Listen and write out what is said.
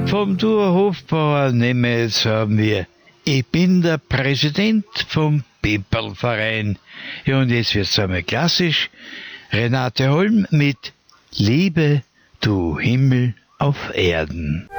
Vom Hofbauer Nemetz haben wir Ich bin der Präsident vom Pipperlverein. Ja, und jetzt wird's einmal klassisch. Renate Holm mit Liebe, du Himmel auf Erden.